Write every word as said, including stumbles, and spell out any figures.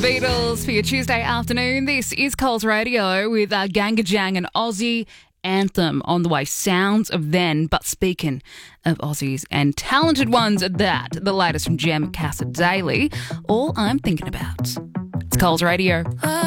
Beatles for your Tuesday afternoon. This is Coles Radio with uh, Ganga Jang and Aussie anthem on the way. Sounds of Then. But speaking of Aussies and talented ones at that, the latest from Jem Casa Daily, all I'm thinking about. It's Coles Radio.